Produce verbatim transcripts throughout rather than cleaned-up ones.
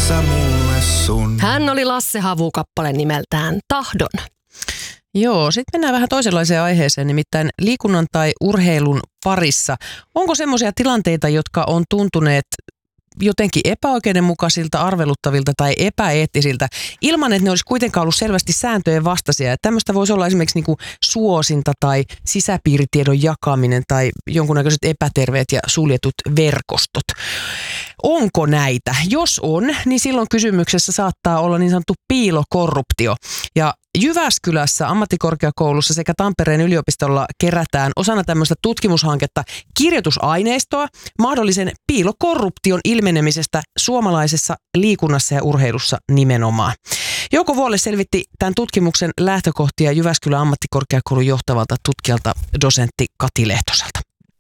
sä mulle sun. Hän oli Lasse Havu kappale nimeltään Tahdon. Joo, sitten mennään vähän toisenlaiseen aiheeseen, nimittäin liikunnan tai urheilun parissa. Onko semmoisia tilanteita, jotka on tuntuneet jotenkin epäoikeudenmukaisilta, arveluttavilta tai epäeettisiltä, ilman että ne olisi kuitenkaan ollut selvästi sääntöjen vastaisia. Että tämmöistä voisi olla esimerkiksi niin kuin suosinta tai sisäpiiritiedon jakaminen tai jonkunnäköiset epäterveet ja suljetut verkostot. Onko näitä? Jos on, niin silloin kysymyksessä saattaa olla niin sanottu piilokorruptio. Ja Jyväskylässä ammattikorkeakoulussa sekä Tampereen yliopistolla kerätään osana tämmöistä tutkimushanketta kirjoitusaineistoa mahdollisen piilokorruption ilmenemisestä suomalaisessa liikunnassa ja urheilussa nimenomaan. Jouko Vuolle selvitti tämän tutkimuksen lähtökohtia Jyväskylän ammattikorkeakoulun johtavalta tutkijalta dosentti Kati Lehtoselta.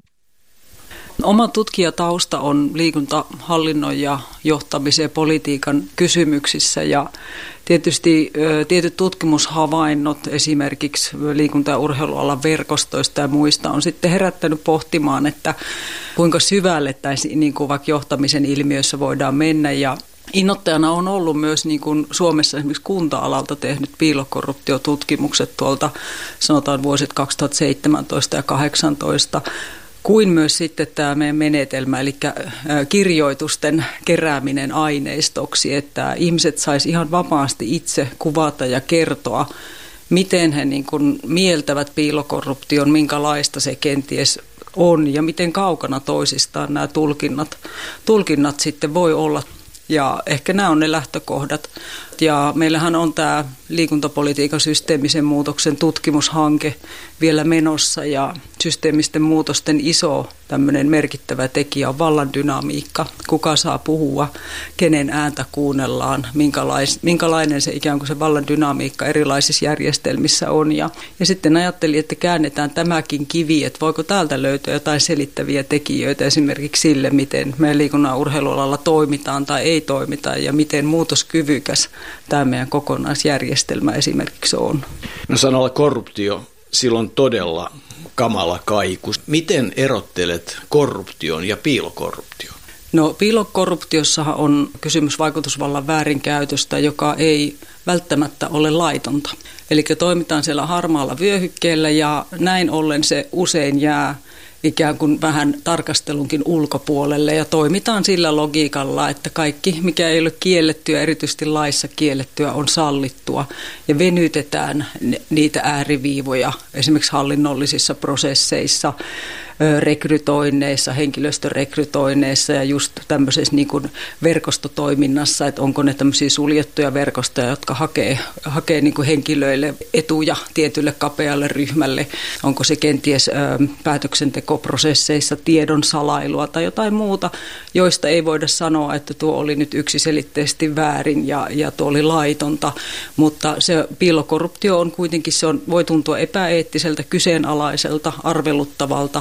Oma tutkijatausta on liikuntahallinnon ja johtamisen ja politiikan kysymyksissä ja tietysti tietyt tutkimushavainnot esimerkiksi liikunta- ja urheilualan verkostoista ja muista on sitten herättänyt pohtimaan, että kuinka syvälle tässä niin kuin vaikka johtamisen ilmiössä voidaan mennä ja innoittajana on ollut myös niin kuin Suomessa esimerkiksi kunta-alalta tehnyt piilokorruptiotutkimukset tuolta sanotaan vuosit kaksituhattaseitsemäntoista ja kahdeksantoista kuin myös sitten tämä meidän menetelmä, eli kirjoitusten kerääminen aineistoksi, että ihmiset sais ihan vapaasti itse kuvata ja kertoa, miten he niin kuin mieltävät piilokorruption, minkälaista se kenties on ja miten kaukana toisistaan nämä tulkinnat, tulkinnat sitten voi olla. Ja ehkä nämä on ne lähtökohdat. Ja meillähän on tämä liikuntapolitiikan systeemisen muutoksen tutkimushanke vielä menossa ja systeemisten muutosten iso tämmöinen merkittävä tekijä on vallan dynamiikka. Kuka saa puhua, kenen ääntä kuunnellaan, minkälais, minkälainen se ikään kuin se vallan dynamiikka erilaisissa järjestelmissä on. Ja, ja sitten ajattelin, että käännetään tämäkin kivi, että voiko täältä löytyä jotain selittäviä tekijöitä esimerkiksi sille, miten meidän liikunnan ja urheilualalla toimitaan tai ei toimita ja miten muutoskyvykäs tämä meidän kokonaisjärjestelmä esimerkiksi on. No sanalla korruptio, silloin todella kamala kaiku. Miten erottelet korruption ja piilokorruption? No piilokorruptiossahan on kysymys vaikutusvallan väärinkäytöstä, joka ei välttämättä ole laitonta. Eli toimitaan siellä harmaalla vyöhykkeellä ja näin ollen se usein jää ikään kuin vähän tarkastelunkin ulkopuolelle ja toimitaan sillä logiikalla, että kaikki, mikä ei ole kiellettyä, erityisesti laissa kiellettyä, on sallittua ja venytetään niitä ääriviivoja esimerkiksi hallinnollisissa prosesseissa, rekrytoinneissa, henkilöstörekrytoinneissa ja just tämmöisessä niin kuin verkostotoiminnassa, että onko ne tämmöisiä suljettuja verkostoja, jotka hakee, hakee niin kuin henkilöille etuja tietylle kapealle ryhmälle, onko se kenties ö, päätöksentekoprosesseissa tiedon salailua tai jotain muuta, joista ei voida sanoa, että tuo oli nyt yksiselitteisesti väärin ja, ja tuo oli laitonta, mutta se piilokorruptio on kuitenkin, se on, voi tuntua epäeettiseltä, kyseenalaiselta, arveluttavalta,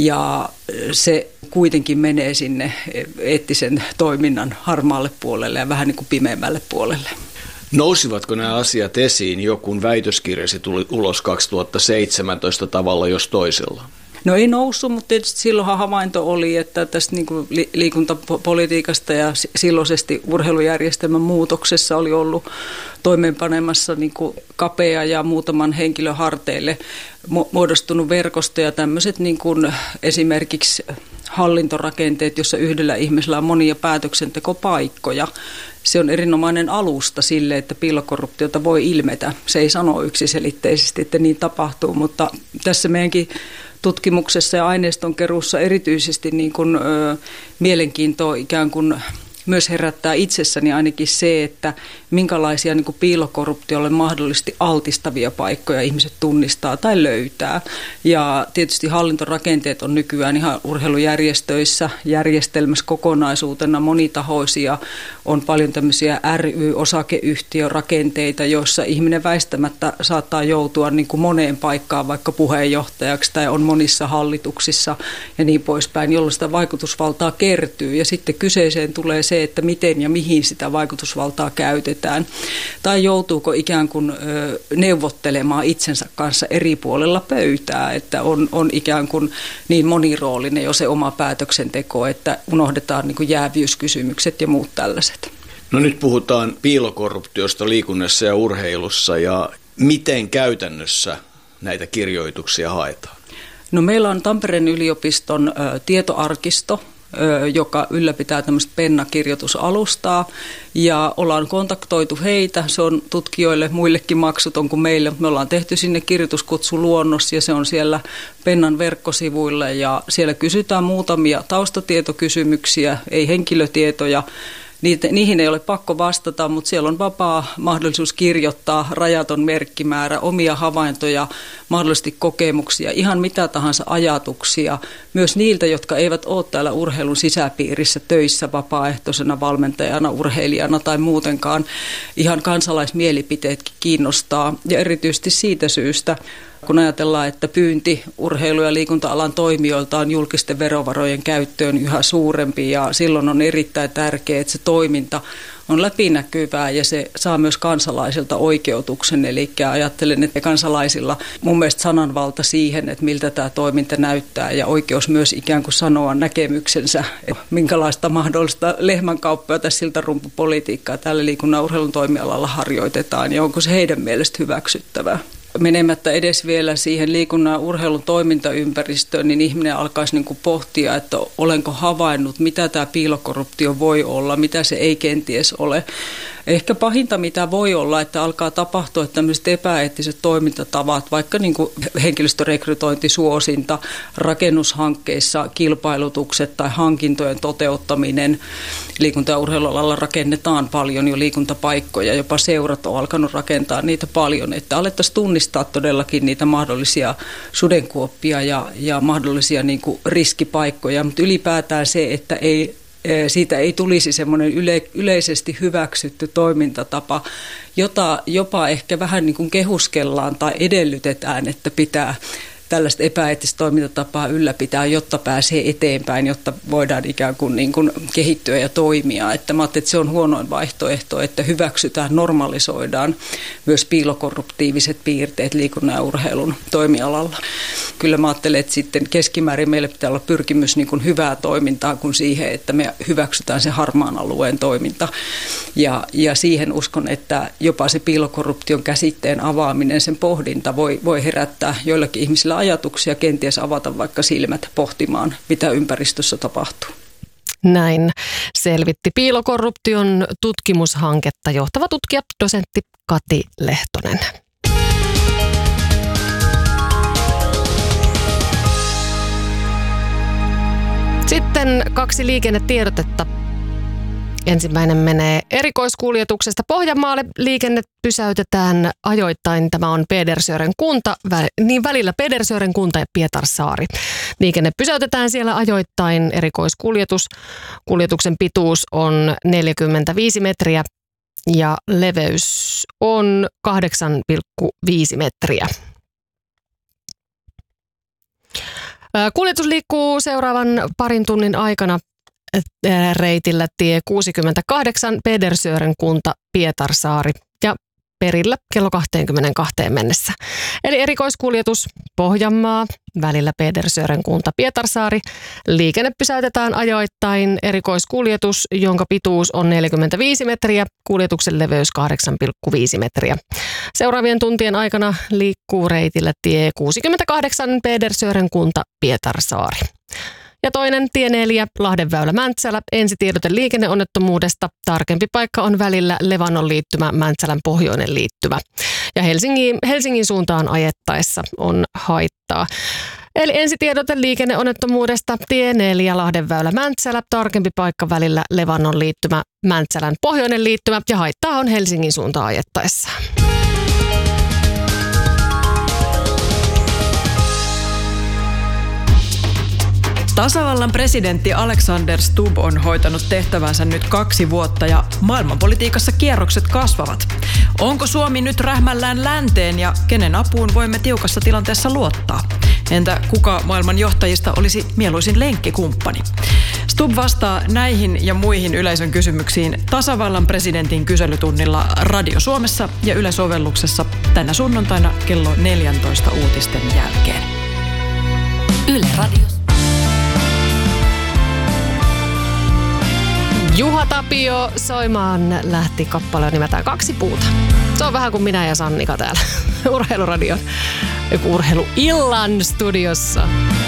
ja se kuitenkin menee sinne eettisen toiminnan harmaalle puolelle ja vähän niin kuin pimeämmälle puolelle. Nousivatko nämä asiat esiin, joku väitöskirjasi tuli ulos kaksituhattaseitsemäntoista tavalla jos toisella? No ei noussut, mutta tietysti silloinhan havainto oli, että tästä niin kuin liikuntapolitiikasta ja silloisesti urheilujärjestelmän muutoksessa oli ollut toimeenpanemassa niin kuin kapea ja muutaman henkilön harteille muodostunut verkosto ja tämmöiset niin kuin esimerkiksi hallintorakenteet, jossa yhdellä ihmisellä on monia päätöksentekopaikkoja. Se on erinomainen alusta sille, että piilokorruptiota voi ilmetä. Se ei sano yksiselitteisesti, että niin tapahtuu, mutta tässä meidänkin tutkimuksessa ja aineistonkeruussa erityisesti niin kuin, ö, mielenkiintoa ikään kuin myös herättää itsessäni ainakin se, että minkälaisia niin kuin piilokorruptiolle mahdollisesti altistavia paikkoja ihmiset tunnistaa tai löytää. Ja tietysti hallintorakenteet on nykyään ihan urheilujärjestöissä, järjestelmässä kokonaisuutena monitahoisia. On paljon tämmöisiä ry-osakeyhtiörakenteita, joissa ihminen väistämättä saattaa joutua niin kuin moneen paikkaan vaikka puheenjohtajaksi tai on monissa hallituksissa ja niin poispäin, jolloin sitä vaikutusvaltaa kertyy. Ja sitten kyseeseen tulee se, että miten ja mihin sitä vaikutusvaltaa käytetään. Tai joutuuko ikään kuin neuvottelemaan itsensä kanssa eri puolella pöytää, että on, on ikään kuin niin moniroolinen jo se oma päätöksenteko, että unohdetaan niin kuin jäävyyskysymykset ja muut tällaiset. No nyt puhutaan piilokorruptiosta liikunnassa ja urheilussa ja miten käytännössä näitä kirjoituksia haetaan? No meillä on Tampereen yliopiston ö, tietoarkisto, ö, joka ylläpitää tämmöistä Penna-kirjoitusalustaa ja ollaan kontaktoitu heitä. Se on tutkijoille muillekin maksuton kuin meille. Me ollaan tehty sinne kirjoituskutsuluonnos ja se on siellä Pennan verkkosivuilla ja siellä kysytään muutamia taustatietokysymyksiä, ei henkilötietoja. Niitä, niihin ei ole pakko vastata, mutta siellä on vapaa mahdollisuus kirjoittaa rajaton merkkimäärä, omia havaintoja, mahdollisesti kokemuksia, ihan mitä tahansa ajatuksia. Myös niiltä, jotka eivät ole täällä urheilun sisäpiirissä töissä vapaaehtoisena valmentajana, urheilijana tai muutenkaan. Ihan kansalaismielipiteetkin kiinnostaa ja erityisesti siitä syystä, kun ajatellaan, että pyynti urheilu- ja liikunta-alan toimijoilta on julkisten verovarojen käyttöön yhä suurempi ja silloin on erittäin tärkeää, että se toiminta on läpinäkyvää ja se saa myös kansalaisilta oikeutuksen. Eli ajattelen, että kansalaisilla mun mielestä sananvalta siihen, että miltä tämä toiminta näyttää ja oikeus myös ikään kuin sanoa näkemyksensä, että minkälaista mahdollista lehmänkauppaa tai siltarumpupolitiikkaa tällä liikunnan urheilun toimialalla harjoitetaan ja onko se heidän mielestä hyväksyttävää. Menemättä edes vielä siihen liikunnan ja urheilun toimintaympäristöön, niin ihminen alkaisi niin kuin pohtia, että olenko havainnut, mitä tämä piilokorruptio voi olla, mitä se ei kenties ole. Ehkä pahinta, mitä voi olla, että alkaa tapahtua että tämmöiset epäeettiset toimintatavat, vaikka niin kuin henkilöstörekrytointi, suosinta, rakennushankkeissa kilpailutukset tai hankintojen toteuttaminen. Liikunta- ja urheilualalla rakennetaan paljon jo liikuntapaikkoja, jopa seurat on alkanut rakentaa niitä paljon, että alettaisiin tunnistaa todellakin niitä mahdollisia sudenkuoppia ja, ja mahdollisia niin kuin riskipaikkoja, mutta ylipäätään se, että ei siitä ei tulisi semmoinen yle, yleisesti hyväksytty toimintatapa, jota jopa ehkä vähän niin kuin kehuskellaan tai edellytetään, että pitää tällaista epäeettistä toimintatapaa ylläpitää, jotta pääsee eteenpäin, jotta voidaan ikään kuin, niin kuin kehittyä ja toimia. Että mä ajattelin, että se on huonoin vaihtoehto, että hyväksytään, normalisoidaan myös piilokorruptiiviset piirteet liikunnan ja urheilun toimialalla. Kyllä mä ajattelen, että sitten keskimäärin meillä pitää olla pyrkimys niin kuin hyvää toimintaa kuin siihen, että me hyväksytään se harmaan alueen toiminta. Ja, ja siihen uskon, että jopa se piilokorruption käsitteen avaaminen, sen pohdinta voi, voi herättää joillakin ihmisillä ajatuksia, kenties avata vaikka silmät pohtimaan, mitä ympäristössä tapahtuu. Näin selvitti piilokorruption tutkimushanketta johtava tutkija, dosentti Kati Lehtonen. Sitten kaksi liikennetiedotetta. Ensimmäinen menee erikoiskuljetuksesta Pohjanmaalle. Liikenne pysäytetään ajoittain. Tämä on Pedersören kunta, niin välillä Pedersören kunta ja Pietarsaari. Liikenne pysäytetään siellä ajoittain. Erikoiskuljetus. Kuljetuksen pituus on neljäkymmentäviisi metriä ja leveys on kahdeksan pilkku viisi metriä. Kuljetus liikkuu seuraavan parin tunnin aikana reitillä tie kuusikymmentäkahdeksan Pedersören kunta Pietarsaari ja perillä kello kaksikymmentäkaksi mennessä. Eli erikoiskuljetus Pohjanmaa välillä Pedersören kunta Pietarsaari. Liikenne pysäytetään ajoittain. Erikoiskuljetus, jonka pituus on neljäkymmentäviisi metriä, kuljetuksen leveys kahdeksan pilkku viisi metriä. Seuraavien tuntien aikana liikkuu reitillä tie kuusikymmentäkahdeksan Pedersören kunta Pietarsaari. Ja toinen tie neljä, Lahdenväylä Mäntsälä, ensitiedote liikenneonnettomuudesta. Tarkempi paikka on välillä Levannon liittymä, Mäntsälän pohjoinen liittymä. Ja Helsingin, Helsingin suuntaan ajettaessa on haittaa. Eli ensitiedote liikenneonnettomuudesta, tie neljä, Lahdenväylä Mäntsälä, tarkempi paikka välillä Levannon liittymä, Mäntsälän pohjoinen liittymä ja haittaa on Helsingin suuntaan ajettaessa. Tasavallan presidentti Alexander Stubb on hoitanut tehtävänsä nyt kaksi vuotta ja maailmanpolitiikassa kierrokset kasvavat. Onko Suomi nyt rähmällään länteen ja kenen apuun voimme tiukassa tilanteessa luottaa? Entä kuka maailman johtajista olisi mieluisin lenkkikumppani? Stubb vastaa näihin ja muihin yleisön kysymyksiin tasavallan presidentin kyselytunnilla Radio Suomessa ja Yle-sovelluksessa tänä sunnuntaina kello neljätoista uutisten jälkeen. Yle Radio. Juha Tapio soimaan lähti kappale nimeltään Kaksi puuta. Se on vähän kuin minä ja Sannika täällä Urheiluradion urheiluillan studiossa.